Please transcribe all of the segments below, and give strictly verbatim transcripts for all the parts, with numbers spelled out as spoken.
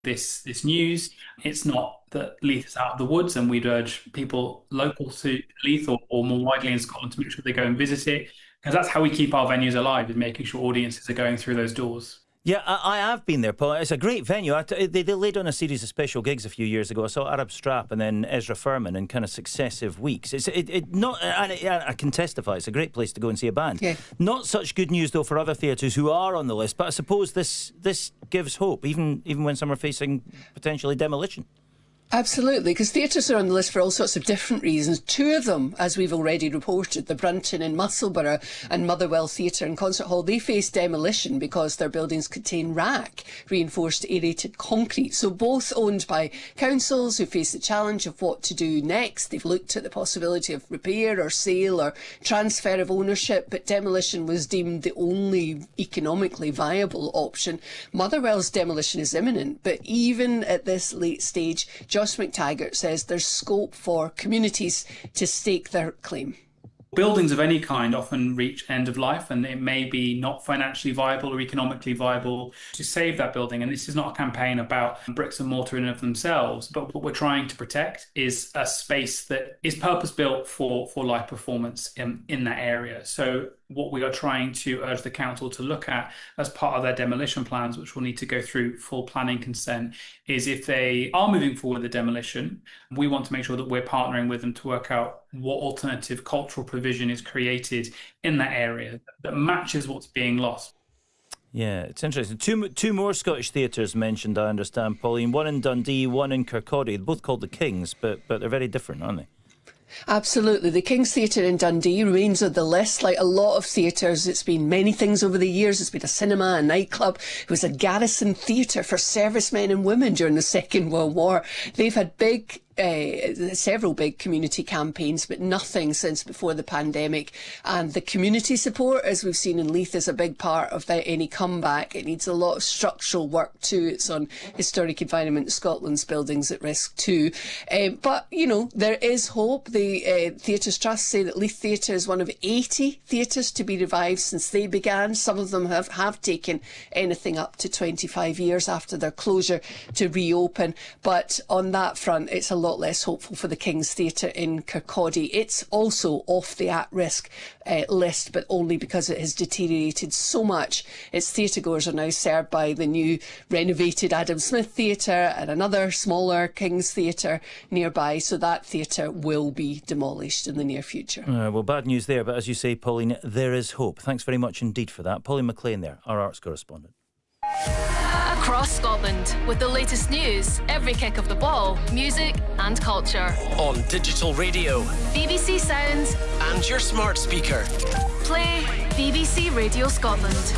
this this news. It's not that Leith is out of the woods, and we'd urge people local to Leith or, or more widely in Scotland to make sure they go and visit it, because that's how we keep our venues alive, is making sure audiences are going through those doors. Yeah, I, I have been there, Paul. It's a great venue. I, they, they laid on a series of special gigs a few years ago. I saw Arab Strap and then Ezra Furman in kind of successive weeks. It's it, it not, and it, I can testify, it's a great place to go and see a band. Yeah. Not such good news though for other theatres who are on the list, but I suppose this this gives hope, even even when some are facing potentially demolition. Absolutely, because theatres are on the list for all sorts of different reasons. Two of them, as we've already reported, the Brunton in Musselburgh and Motherwell Theatre and Concert Hall, they face demolition because their buildings contain R A C, reinforced aerated concrete. So both owned by councils who face the challenge of what to do next. They've looked at the possibility of repair or sale or transfer of ownership, but demolition was deemed the only economically viable option. Motherwell's demolition is imminent, but even at this late stage, Josh McTaggart says there's scope for communities to stake their claim. Buildings of any kind often reach end of life, and it may be not financially viable or economically viable to save that building. And this is not a campaign about bricks and mortar in and of themselves, but what we're trying to protect is a space that is purpose-built for, for live performance in, in that area. So what we are trying to urge the council to look at as part of their demolition plans, which will need to go through full planning consent, is if they are moving forward with the demolition, we want to make sure that we're partnering with them to work out what alternative cultural provision is created in that area that matches what's being lost. Yeah, it's interesting. Two two more Scottish theatres mentioned, I understand, Pauline. One in Dundee, one in Kirkcaldy. They're both called the Kings, but but they're very different, aren't they? Absolutely. The King's Theatre in Dundee remains on the list. Like a lot of theatres, it's been many things over the years. It's been a cinema, a nightclub. It was a garrison theatre for servicemen and women during the Second World War. They've had big Uh, several big community campaigns, but nothing since before the pandemic. And the community support, as we've seen in Leith, is a big part of the, any comeback. It needs a lot of structural work too. It's on Historic Environment Scotland's buildings at risk too. Um, but, you know, there is hope. The uh, Theatres Trust say that Leith Theatre is one of eighty theatres to be revived since they began. Some of them have, have taken anything up to twenty-five years after their closure to reopen. But on that front, it's a lot less hopeful for the King's Theatre in Kirkcaldy. It's also off the at-risk uh, list, but only because it has deteriorated so much. Its theatregoers are now served by the new renovated Adam Smith Theatre and another smaller King's Theatre nearby, so that theatre will be demolished in the near future. Uh, well, bad news there, but as you say, Pauline, there is hope. Thanks very much indeed for that. Pauline McLean there, our arts correspondent. Across Scotland, with the latest news, every kick of the ball, music and culture. On digital radio, B B C Sounds and your smart speaker. Play B B C Radio Scotland.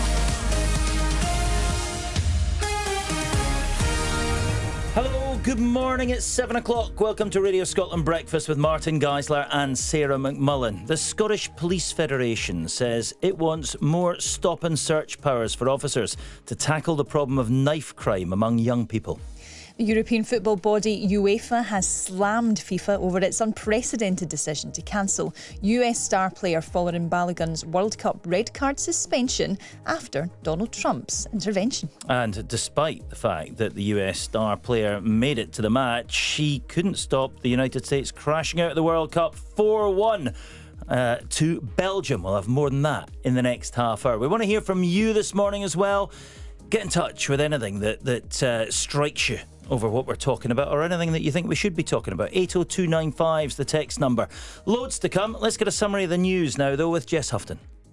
Hello, good morning. It's seven o'clock. Welcome to Radio Scotland Breakfast with Martin Geisler and Sarah McMullen. The Scottish Police Federation says it wants more stop and search powers for officers to tackle the problem of knife crime among young people. The European football body UEFA has slammed FIFA over its unprecedented decision to cancel U S star player Folarin Balogun's World Cup red card suspension after Donald Trump's intervention. And despite the fact that the U S star player made it to the match, she couldn't stop the United States crashing out of the World Cup four one. Uh, to Belgium. We'll have more than that in the next half hour. We want to hear from you this morning as well. Get in touch with anything that, that uh, strikes you over what we're talking about, or anything that you think we should be talking about. eight oh two nine five is the text number. Loads to come. Let's get a summary of the news now, though, with Jess Houghton.